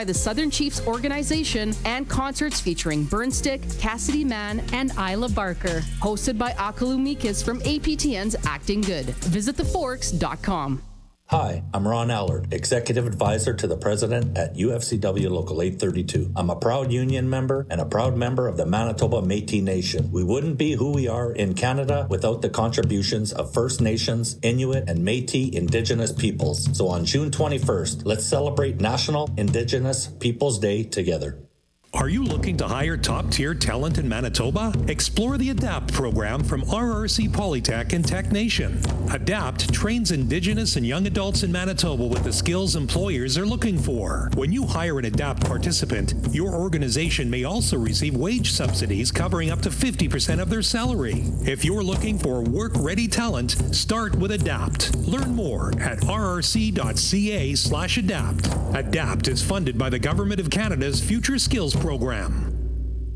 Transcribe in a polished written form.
by the Southern Chiefs organization, and concerts featuring Burnstick, Cassidy Mann, and Isla Barker. Hosted by Akalu Mikas from APTN's Acting Good. Visit theforks.com. Hi, I'm Ron Allard, Executive Advisor to the President at UFCW Local 832. I'm a proud union member and a proud member of the Manitoba Métis Nation. We wouldn't be who we are in Canada without the contributions of First Nations, Inuit, and Métis Indigenous peoples. So on June 21st, let's celebrate National Indigenous Peoples Day together. Are you looking to hire top-tier talent in Manitoba? Explore the ADAPT program from RRC Polytech and Tech Nation. ADAPT trains Indigenous and young adults in Manitoba with the skills employers are looking for. When you hire an ADAPT participant, your organization may also receive wage subsidies covering up to 50% of their salary. If you're looking for work-ready talent, start with ADAPT. Learn more at rrc.ca/ADAPT. ADAPT is funded by the Government of Canada's Future Skills program.